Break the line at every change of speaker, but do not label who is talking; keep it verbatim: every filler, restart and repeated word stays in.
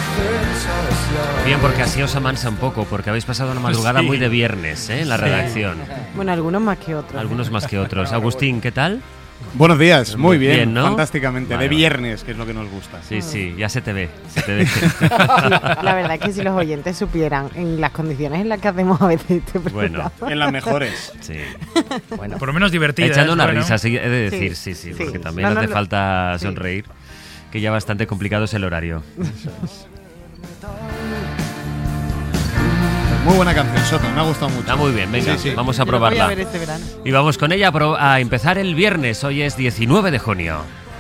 Bien, porque así os amansa un poco, porque habéis pasado una madrugada sí. muy de viernes, ¿eh? En la redacción.
Bueno, algunos más que otros.
Algunos más que otros. Agustín, ¿qué tal?
Buenos días, muy bien,
bien, ¿no?
Fantásticamente,
vale,
de viernes, que es lo que nos gusta.
Sí, sí, ya se te ve, se te ve.
Sí, la verdad es que si los oyentes supieran en las condiciones en las que hacemos a veces este programa.
Bueno, en las mejores.
Sí.
Bueno, por lo menos divertida.
Echando una
bueno.
risa, sí, he de decir, sí, sí, sí, sí. porque también no, no hace no, falta sí. sonreír, que ya bastante complicado es el horario.
Muy buena canción, Soto, me ha gustado mucho.
Está muy bien, venga, sí, sí. vamos a
Yo
probarla.
Voy a ver este verano.
Y vamos con ella a, pro- a empezar el viernes, hoy es diecinueve de junio.